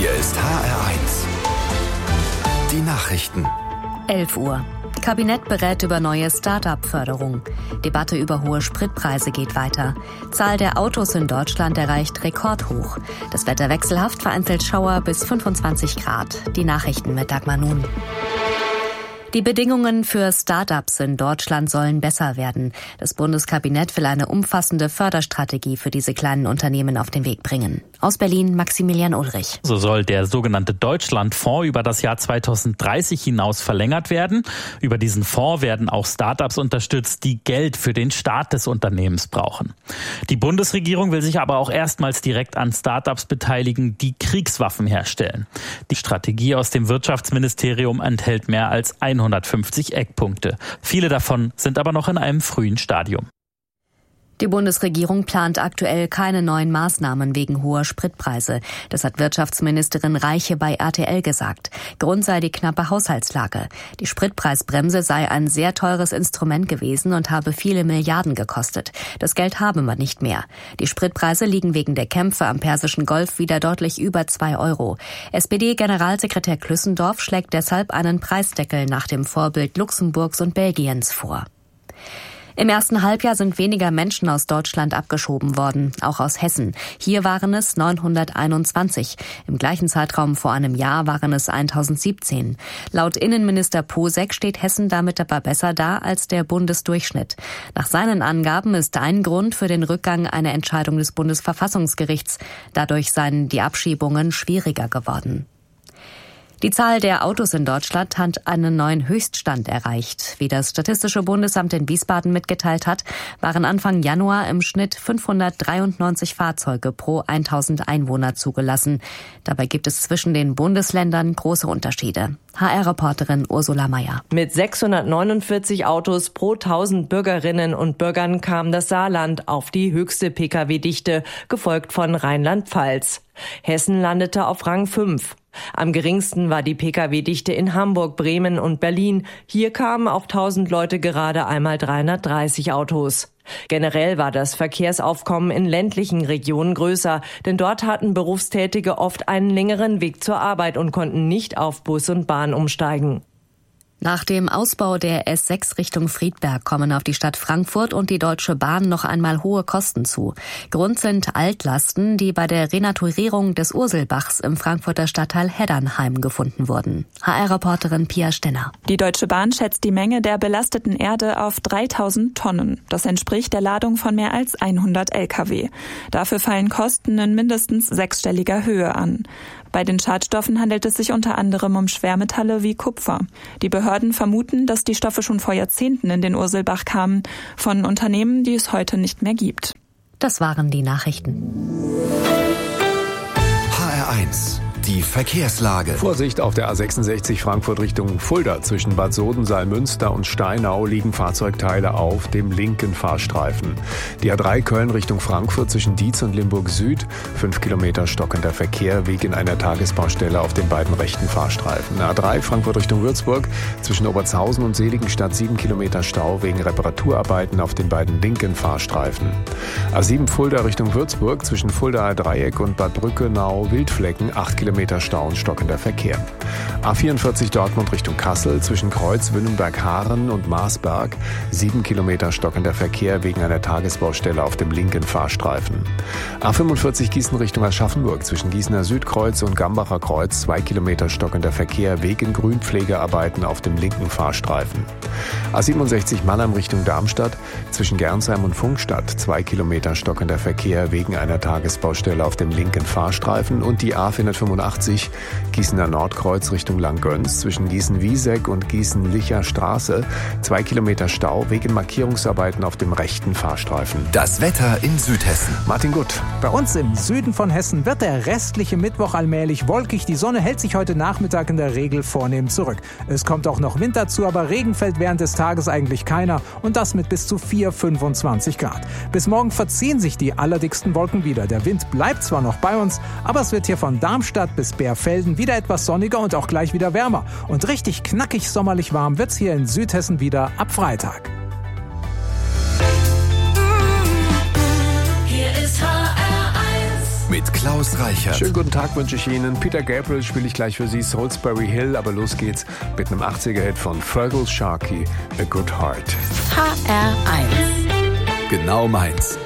Hier ist HR1. Die Nachrichten. 11 Uhr. Kabinett berät über neue Start-up-Förderung. Debatte über hohe Spritpreise geht weiter. Zahl der Autos in Deutschland erreicht Rekordhoch. Das Wetter wechselhaft, vereinzelt Schauer bis 25 Grad. Die Nachrichten mit Dagmar Nun. Die Bedingungen für Start-ups in Deutschland sollen besser werden. Das Bundeskabinett will eine umfassende Förderstrategie für diese kleinen Unternehmen auf den Weg bringen. Aus Berlin Maximilian Ulrich. So soll der sogenannte Deutschlandfonds über das Jahr 2030 hinaus verlängert werden. Über diesen Fonds werden auch Start-ups unterstützt, die Geld für den Start des Unternehmens brauchen. Die Bundesregierung will sich aber auch erstmals direkt an Start-ups beteiligen, die Kriegswaffen herstellen. Die Strategie aus dem Wirtschaftsministerium enthält mehr als 150 Eckpunkte. Viele davon sind aber noch in einem frühen Stadium. Die Bundesregierung plant aktuell keine neuen Maßnahmen wegen hoher Spritpreise. Das hat Wirtschaftsministerin Reiche bei RTL gesagt. Grund sei die knappe Haushaltslage. Die Spritpreisbremse sei ein sehr teures Instrument gewesen und habe viele Milliarden gekostet. Das Geld habe man nicht mehr. Die Spritpreise liegen wegen der Kämpfe am Persischen Golf wieder deutlich über 2 Euro. SPD-Generalsekretär Klüssendorf schlägt deshalb einen Preisdeckel nach dem Vorbild Luxemburgs und Belgiens vor. Im ersten Halbjahr sind weniger Menschen aus Deutschland abgeschoben worden, auch aus Hessen. Hier waren es 921. Im gleichen Zeitraum vor einem Jahr waren es 1017. Laut Innenminister Posek steht Hessen damit aber besser da als der Bundesdurchschnitt. Nach seinen Angaben ist ein Grund für den Rückgang eine Entscheidung des Bundesverfassungsgerichts. Dadurch seien die Abschiebungen schwieriger geworden. Die Zahl der Autos in Deutschland hat einen neuen Höchststand erreicht. Wie das Statistische Bundesamt in Wiesbaden mitgeteilt hat, waren Anfang Januar im Schnitt 593 Fahrzeuge pro 1000 Einwohner zugelassen. Dabei gibt es zwischen den Bundesländern große Unterschiede. HR-Reporterin Ursula Mayer. Mit 649 Autos pro 1000 Bürgerinnen und Bürgern kam das Saarland auf die höchste Pkw-Dichte, gefolgt von Rheinland-Pfalz. Hessen landete auf Rang 5. Am geringsten war die Pkw-Dichte in Hamburg, Bremen und Berlin. Hier kamen auf 1000 Leute gerade einmal 330 Autos. Generell war das Verkehrsaufkommen in ländlichen Regionen größer, denn dort hatten Berufstätige oft einen längeren Weg zur Arbeit und konnten nicht auf Bus und Bahn umsteigen. Nach dem Ausbau der S6 Richtung Friedberg kommen auf die Stadt Frankfurt und die Deutsche Bahn noch einmal hohe Kosten zu. Grund sind Altlasten, die bei der Renaturierung des Urselbachs im Frankfurter Stadtteil Heddernheim gefunden wurden. HR-Reporterin Pia Stenner. Die Deutsche Bahn schätzt die Menge der belasteten Erde auf 3000 Tonnen. Das entspricht der Ladung von mehr als 100 Lkw. Dafür fallen Kosten in mindestens sechsstelliger Höhe an. Bei den Schadstoffen handelt es sich unter anderem um Schwermetalle wie Kupfer. Die Behörden vermuten, dass die Stoffe schon vor Jahrzehnten in den Urselbach kamen, von Unternehmen, die es heute nicht mehr gibt. Das waren die Nachrichten. HR1. Die Verkehrslage. Vorsicht auf der A66 Frankfurt Richtung Fulda. Zwischen Bad Soden, Saalmünster und Steinau liegen Fahrzeugteile auf dem linken Fahrstreifen. Die A3 Köln Richtung Frankfurt zwischen Dietz und Limburg Süd. 5 Kilometer stockender Verkehr wegen einer Tagesbaustelle auf den beiden rechten Fahrstreifen. A3 Frankfurt Richtung Würzburg zwischen Obertshausen und Seligenstadt 7 Kilometer Stau wegen Reparaturarbeiten auf den beiden linken Fahrstreifen. A7 Fulda Richtung Würzburg zwischen Fuldaer Dreieck und Bad Brückenau-Wildflecken 8 Kilometer Stau und stockender Verkehr. A44 Dortmund Richtung Kassel zwischen Kreuz Wünnenberg-Haaren und Marsberg 7 Kilometer stockender Verkehr wegen einer Tagesbaustelle auf dem linken Fahrstreifen. A45 Gießen Richtung Aschaffenburg zwischen Gießener Südkreuz und Gambacher Kreuz 2 Kilometer stockender Verkehr wegen Grünpflegearbeiten auf dem linken Fahrstreifen. A67 Mannheim Richtung Darmstadt zwischen Gernsheim und Funkstadt 2 Kilometer stockender Verkehr wegen einer Tagesbaustelle auf dem linken Fahrstreifen und die A485 Gießener Nordkreuz Richtung Langgöns zwischen Gießen-Wieseck und Gießen-Licher Straße 2 Kilometer Stau wegen Markierungsarbeiten auf dem rechten Fahrstreifen. Das Wetter in Südhessen. Martin Gutt. Bei uns im Süden von Hessen wird der restliche Mittwoch allmählich wolkig. Die Sonne hält sich heute Nachmittag in der Regel vornehm zurück. Es kommt auch noch Wind dazu, aber Regen fällt während des Tages eigentlich keiner und das mit bis zu 25 Grad. Bis morgen verziehen sich die allerdicksten Wolken wieder. Der Wind bleibt zwar noch bei uns, aber es wird hier von Darmstadt bis Bärfelden wieder etwas sonniger und auch gleich wieder wärmer. Und richtig knackig sommerlich warm wird's hier in Südhessen wieder ab Freitag. Hier ist HR1 mit Klaus Reichert. Schönen guten Tag wünsche ich Ihnen. Peter Gabriel spiele ich gleich für Sie, Salisbury Hill, aber los geht's mit einem 80er-Hit von Fergal Sharkey, A Good Heart. HR1. Genau meins.